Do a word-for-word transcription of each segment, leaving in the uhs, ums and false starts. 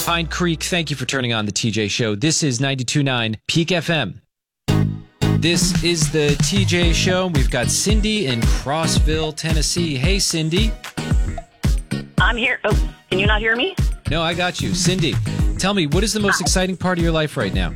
Pine Creek, thank you for turning on the T J Show. This is ninety-two point nine Peak F M. This is the T J Show. We've got Cindy in Crossville, Tennessee. Hey, Cindy. I'm here. Oh, can you not hear me? No, I got you. Cindy, tell me, what is the most exciting part of your life right now?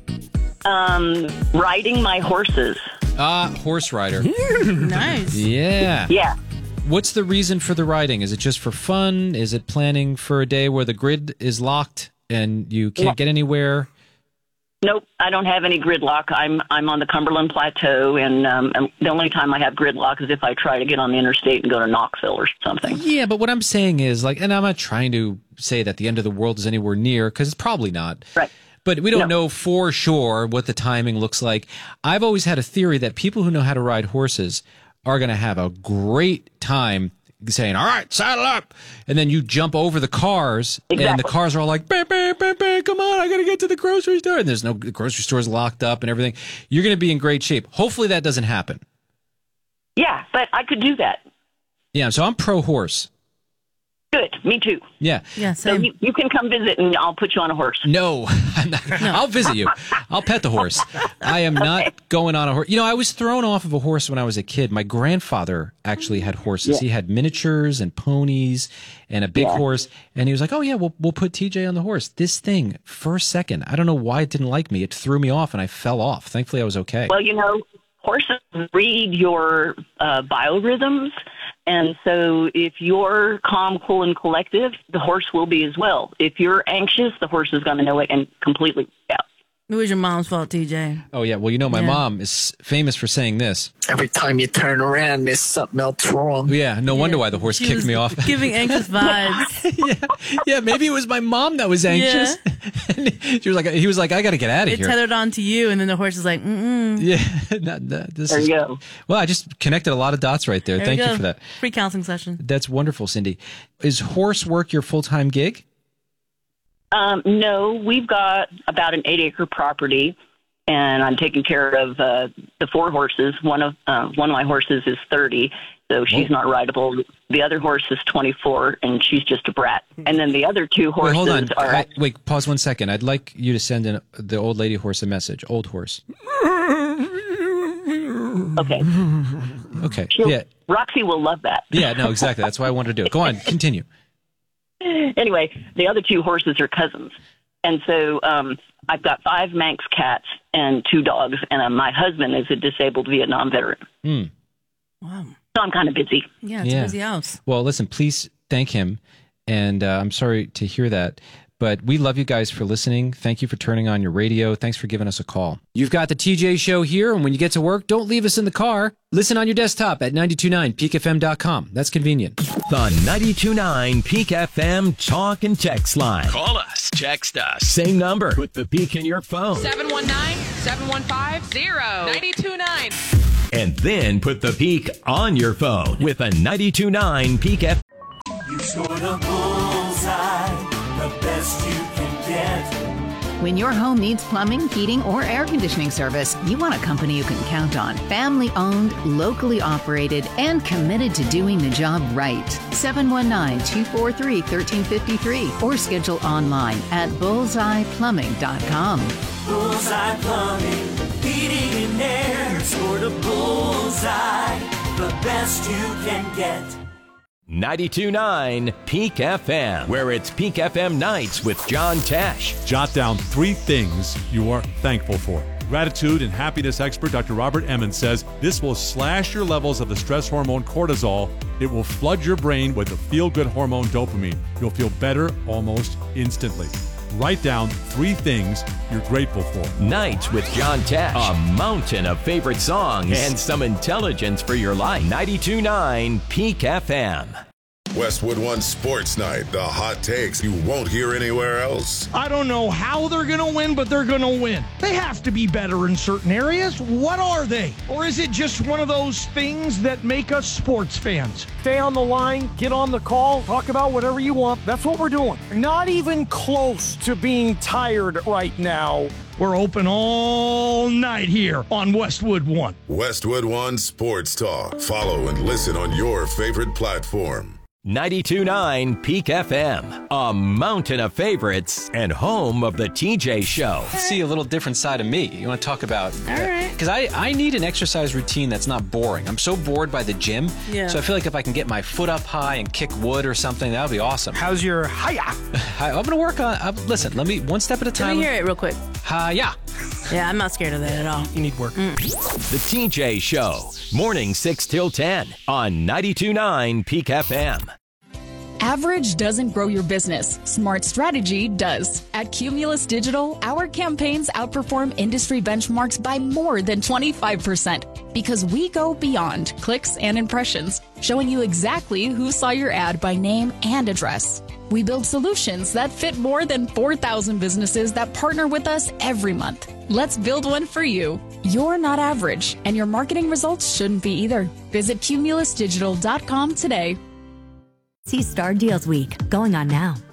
Um, riding my horses. Ah, horse rider. Nice. Yeah. Yeah. What's the reason for the riding? Is it just for fun? Is it planning for a day where the grid is locked and you can't Yeah. get anywhere? Nope, I don't have any gridlock. I'm I'm on the Cumberland Plateau, and um, and the only time I have gridlock is if I try to get on the interstate and go to Knoxville or something. Yeah, but what I'm saying is, like, and I'm not trying to say that the end of the world is anywhere near, because it's probably not. Right. But we don't No. know for sure what the timing looks like. I've always had a theory that people who know how to ride horses are going to have a great time saying, all right, saddle up. And then you jump over the cars, and the Exactly. cars are all like, bam, bam, bam, bam, come on, I got to get to the grocery store. And there's no the grocery store's locked up and everything. You're going to be in great shape. Hopefully that doesn't happen. Yeah, but I could do that. Yeah, so I'm pro horse. Good, me too. Yeah. Yeah, So same. you, you can come visit, and I'll put you on a horse. No, I'm not, I'll visit you. I'll pet the horse. I am not going on a horse. You know, I was thrown off of a horse when I was a kid. My grandfather actually had horses. Yeah. He had miniatures and ponies and a big Yeah. horse. And he was like, oh, yeah, we'll, we'll put T J on the horse. This thing, for a second, I don't know why it didn't like me. It threw me off and I fell off. Thankfully, I was okay. Well, you know, horses read your uh, biorhythms. And so if you're calm, cool, and collective, the horse will be as well. If you're anxious, the horse is going to know it and completely out. It was your mom's fault, T J. Oh, yeah. Well, you know, my Yeah. mom is famous for saying this. Every time you turn around, there's something else wrong. Yeah, no wonder why the horse She kicked was me off. Giving anxious vibes. yeah, yeah, maybe it was my mom that was anxious. And she was like, he was like, I got to get out of It here. tethered on to you, and then the horse is like, mm-mm. Yeah, no, no, this There is, you go. Well, I just connected a lot of dots right there. There Thank we you go. for that. Free counseling session. That's wonderful, Cindy. Is horse work your full time gig? Um, no, we've got about an eight-acre property, and I'm taking care of uh, the four horses. One of uh, one of my horses is thirty, so she's Whoa. not rideable. The other horse is twenty-four, and she's just a brat. And then the other two horses Wait, hold on. are... I, wait, pause one second. I'd like you to send in the old lady horse a message. Old horse. Okay. Okay. She'll- Yeah. Roxy will love that. Yeah, no, exactly. That's why I wanted to do it. Go on, continue. Anyway, the other two horses are cousins. And so um, I've got five Manx cats and two dogs, and uh, my husband is a disabled Vietnam veteran. Hmm. Wow. So I'm kind of busy. Yeah, it's Yeah. a busy house. Well, listen, please thank him. And uh, I'm sorry to hear that. But we love you guys for listening. Thank you for turning on your radio. Thanks for giving us a call. You've got the T J Show here, and when you get to work, don't leave us in the car. Listen on your desktop at nine two nine peak f m dot com. That's convenient. The ninety-two point nine Peak F M talk and text line. Call us, text us. Same number. Put the Peak in your phone. seven one nine, seven one five, zero nine two nine. And then put the Peak on your phone with a ninety-two point nine Peak F M. You scored a bullseye, the best you can get. When your home needs plumbing, heating, or air conditioning service, you want a company you can count on. Family owned, locally operated, and committed to doing the job right. seven one nine, two four three, one three five three or schedule online at bullseye plumbing dot com. Bullseye Plumbing, heating and air. You scored a bullseye, the best you can get. ninety-two point nine Peak F M, where it's Peak F M nights with John Tesh. Jot down three things you are thankful for. Gratitude and happiness expert Doctor Robert Emmons says this will slash your levels of the stress hormone cortisol. It will flood your brain with the feel-good hormone dopamine. You'll feel better almost instantly. Write down three things you're grateful for. Nights with John Tesh. A mountain of favorite songs and some intelligence for your life. ninety-two point nine Peak F M. Westwood One Sports Night, the hot takes you won't hear anywhere else. I don't know how they're going to win, but they're going to win. They have to be better in certain areas. What are they? Or is it just one of those things that make us sports fans? Stay on the line, get on the call, talk about whatever you want. That's what we're doing. Not even close to being tired right now. We're open all night here on Westwood One. Westwood One Sports Talk. Follow and listen on your favorite platform. ninety-two point nine Peak F M, a mountain of favorites and home of the T J Show. See a little different side of me. You want to talk about... All right. Because I, I need an exercise routine that's not boring. I'm so bored by the gym. Yeah. So I feel like if I can get my foot up high and kick wood or something, that would be awesome. How's your hiya? I, I'm going to work on... Uh, listen, let me... One step at a time. Let me hear it real quick. Hiya. Yeah, I'm not scared of that at all. You need work. Mm. The T J Show, morning six till ten on ninety-two point nine Peak F M. Average doesn't grow your business. Smart strategy does. At Cumulus Digital, our campaigns outperform industry benchmarks by more than twenty-five percent because we go beyond clicks and impressions, showing you exactly who saw your ad by name and address. We build solutions that fit more than four thousand businesses that partner with us every month. Let's build one for you. You're not average, and your marketing results shouldn't be either. Visit cumulus digital dot com today. See Star Deals Week going on now.